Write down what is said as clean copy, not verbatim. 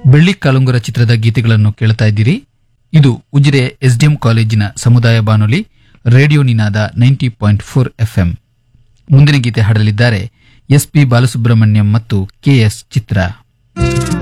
ಬೆಳ್ಳಿ ಕಾಲುಂಗುರ ಚಿತ್ರದ ಗೀತೆಗಳನ್ನು ಕೇಳ್ತಾ ಇದ್ದೀರಿ. ಇದು ಉಜಿರೆ ಎಸ್ಡಿಎಂ ಕಾಲೇಜಿನ ಸಮುದಾಯ ಬಾನುಲಿ ರೇಡಿಯೋ ನಿನಾದ 90.4 FM. ಮುಂದಿನ ಗೀತೆ ಹಾಡಲಿದ್ದಾರೆ ಎಸ್ ಪಿ ಬಾಲಸುಬ್ರಹ್ಮಣ್ಯಂ ಮತ್ತು ಕೆಎಸ್ ಚಿತ್ರ.